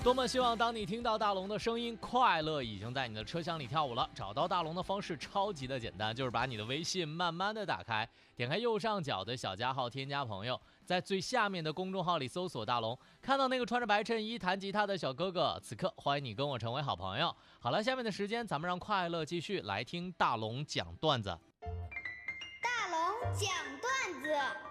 多么希望当你听到大龙的声音，快乐已经在你的车厢里跳舞了。找到大龙的方式超级的简单，就是把你的微信慢慢的打开，点开右上角的小加号，添加朋友，在最下面的公众号里搜索大龙，看到那个穿着白衬衣弹吉他的小哥哥，此刻欢迎你跟我成为好朋友。好了，下面的时间咱们让快乐继续来听大龙讲段子。 大龙讲段子。